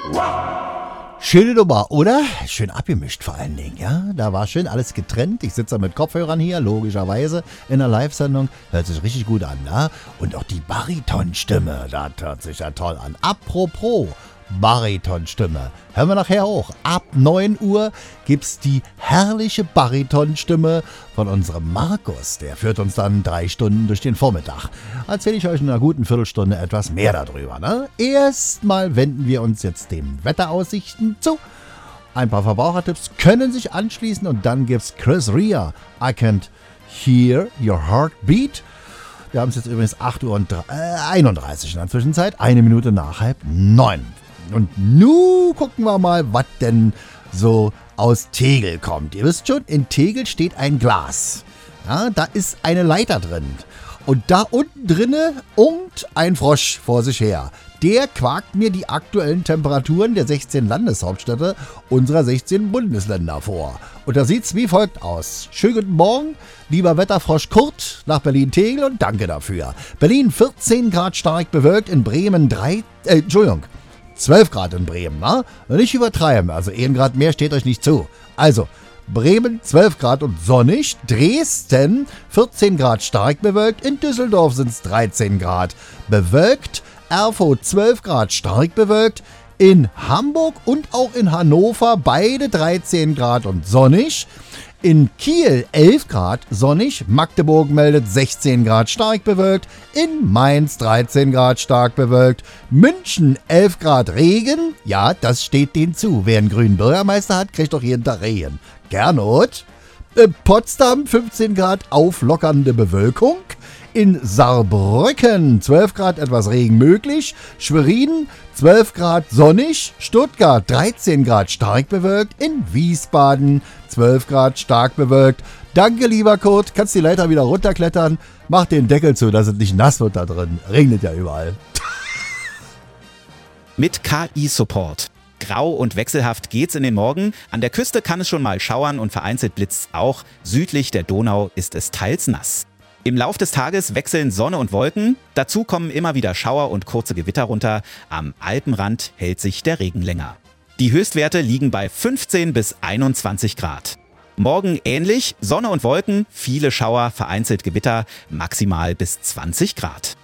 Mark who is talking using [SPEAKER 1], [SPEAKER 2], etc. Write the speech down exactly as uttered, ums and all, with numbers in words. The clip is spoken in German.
[SPEAKER 1] Schöne Nummer, oder? Schön abgemischt vor allen Dingen, ja? Da war schön alles getrennt. Ich sitze mit Kopfhörern hier, logischerweise, in der Live-Sendung. Hört sich richtig gut an, ne? Und auch die Baritonstimme, das hört sich ja toll an. Apropos Baritonstimme, hören wir nachher hoch. Ab neun Uhr gibt's die herrliche Baritonstimme von unserem Markus. Der führt uns dann drei Stunden durch den Vormittag. Erzähle ich euch in einer guten Viertelstunde etwas mehr darüber, ne? Erstmal wenden wir uns jetzt den Wetteraussichten zu. Ein paar Verbrauchertipps können sich anschließen und dann gibt's Chris Rea. I can't hear your heartbeat. Wir haben es jetzt übrigens acht Uhr einunddreißig in der Zwischenzeit, eine Minute nach halb neun. Und nu gucken wir mal, was denn so aus Tegel kommt. Ihr wisst schon, in Tegel steht ein Glas. Ja, da ist eine Leiter drin. Und da unten drinne unkt ein Frosch vor sich her. Der quakt mir die aktuellen Temperaturen der sechzehn Landeshauptstädte unserer sechzehn Bundesländer vor. Und da sieht's wie folgt aus. Schönen guten Morgen, lieber Wetterfrosch Kurt nach Berlin-Tegel und danke dafür. Berlin vierzehn Grad stark bewölkt, in Bremen drei, äh, Entschuldigung, zwölf Grad in Bremen, ne? Nicht übertreiben, also ein Grad mehr steht euch nicht zu. Also, Bremen zwölf Grad und sonnig, Dresden vierzehn Grad stark bewölkt, in Düsseldorf sind es dreizehn Grad bewölkt, Erfurt zwölf Grad stark bewölkt, in Hamburg und auch in Hannover beide dreizehn Grad und sonnig, in Kiel elf Grad sonnig, Magdeburg meldet sechzehn Grad stark bewölkt, in Mainz dreizehn Grad stark bewölkt, München elf Grad Regen, ja, das steht denen zu, wer einen grünen Bürgermeister hat, kriegt doch jeden Tag Regen. Gernot, in Potsdam fünfzehn Grad auflockernde Bewölkung, in Saarbrücken zwölf Grad etwas Regen möglich, Schwerin zwölf Grad sonnig, Stuttgart dreizehn Grad stark bewölkt, in Wiesbaden zwölf Grad stark bewölkt. Danke, lieber Kurt, kannst die Leiter wieder runterklettern, mach den Deckel zu, dass es nicht nass wird da drin, regnet ja überall.
[SPEAKER 2] Mit K I-Support. Grau und wechselhaft geht's in den Morgen. An der Küste kann es schon mal schauern und vereinzelt blitzt's auch. Südlich der Donau ist es teils nass. Im Lauf des Tages wechseln Sonne und Wolken. Dazu kommen immer wieder Schauer und kurze Gewitter runter. Am Alpenrand hält sich der Regen länger. Die Höchstwerte liegen bei fünfzehn bis einundzwanzig Grad. Morgen ähnlich, Sonne und Wolken, viele Schauer, vereinzelt Gewitter, maximal bis zwanzig Grad.